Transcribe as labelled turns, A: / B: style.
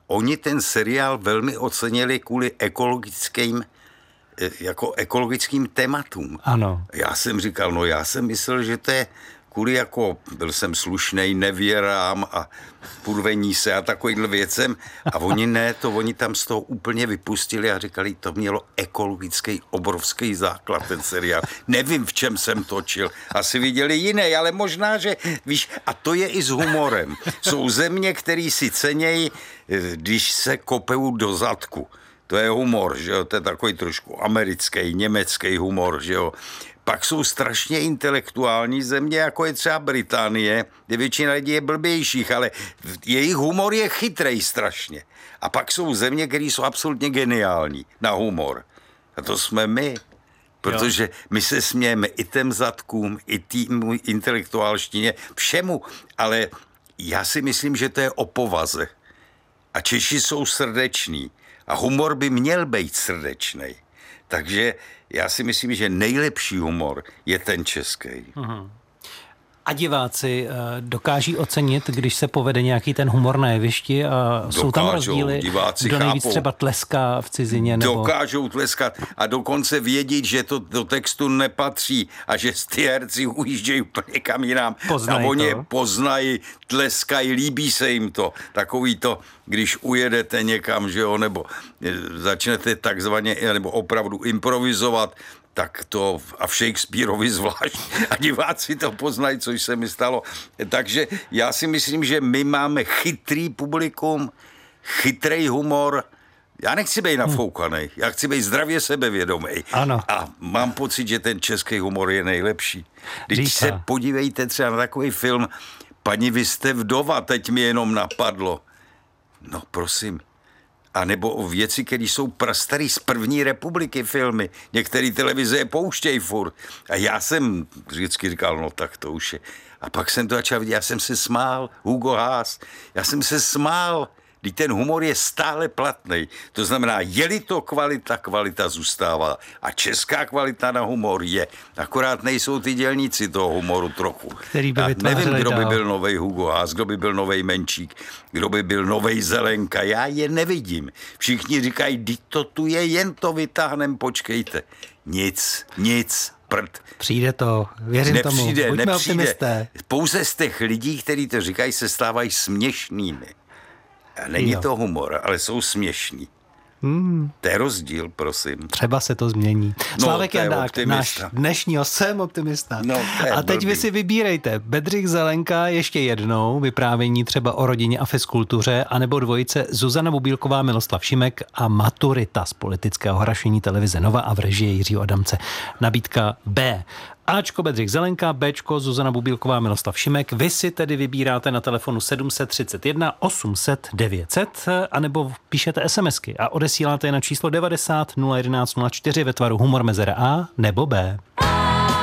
A: oni ten seriál velmi ocenili kvůli ekologickým tématům.
B: Ano.
A: Já jsem říkal, já jsem myslel, že to je kvůli byl jsem slušnej, nevěrám a purvení se a takovýhle věcem. A oni ne, oni tam z toho úplně vypustili a říkali, to mělo ekologický obrovský základ, ten seriál. Nevím, v čem jsem točil. Asi viděli jiné, ale možná, že víš, a to je i s humorem. Jsou země, který si cenějí, když se kopou do zadku. To je humor, že jo, to je takový trošku americký, německý humor, že jo. Pak jsou strašně intelektuální země, jako je třeba Británie, kde většina lidí je blbějších, ale jejich humor je chytrej strašně. A pak jsou země, které jsou absolutně geniální na humor. A to jsme my. Protože my se smějeme i těm zadkům, i tým intelektuálštině, všemu. Ale já si myslím, že to je o povaze. A Češi jsou srdeční. A humor by měl být srdečnej. Takže já si myslím, že nejlepší humor je ten český.
B: Uhum. A diváci dokáží ocenit, když se povede nějaký ten humor na jevišti a jsou tam rozdíly, kdo nejvíc třeba tleská v cizině? Nebo...
A: Dokážou tleskat a dokonce vědět, že to do textu nepatří a že ty herci ujíždějí úplně kam jinam. A oni je poznají, tleskají, líbí se jim to. Takový to, když ujedete někam, že jo, nebo začnete takzvaně, nebo opravdu improvizovat, tak to a v Shakespeareovi zvlášť a diváci to poznají, což se mi stalo. Takže já si myslím, že my máme chytrý publikum, chytrej humor. Já nechci být nafoukanej, já chci být zdravě sebevědomý.
B: Ano.
A: A mám pocit, že ten český humor je nejlepší. Když se podívejte třeba na takový film Paní, vy jste vdova, teď mi jenom napadlo. No prosím. A nebo o věci, které jsou prastarý z první republiky filmy. Některé televize je pouštějí furt. A já jsem vždycky říkal, no tak to už je. A pak jsem to začal vidět, já jsem se smál, Hugo Haas, já jsem se smál. Když ten humor je stále platný. To znamená, je-li to kvalita, kvalita zůstává. A česká kvalita na humor je. Akorát nejsou ty dělníci toho humoru trochu.
B: Který by
A: nevím, kdo by byl novej Hugo Haas, kdo by byl novej Menčík, kdo by byl novej Zelenka. Já je nevidím. Všichni říkají, teď to tu je, jen to vytáhnem, počkejte. Nic. Prd.
B: Přijde to, věřím tomu. Buďme optimisté.
A: Pouze z těch lidí, kteří to říkají, se stávají směšnými. A není to humor, ale jsou směšní. To je rozdíl, prosím.
B: Třeba se to změní. Slávek Jandák, náš dnešního Jsem optimista. A teď vy si vybírejte. Bedřich Zelenka ještě jednou, vyprávění třeba o rodině a fizkultuře, anebo dvojice Zuzana Bubílková, Miloslav Šimek a Maturita z politického hrašení televize Nova a v režii Jiřího Adamce. Nabídka B. Ačko Bedřich Zelenka, Bčko Zuzana Bubílková, Miloslav Šimek. Vy si tedy vybíráte na telefonu 731 800 900 anebo píšete SMSky a odesíláte je na číslo 90 011 04 ve tvaru humor mezera A nebo B.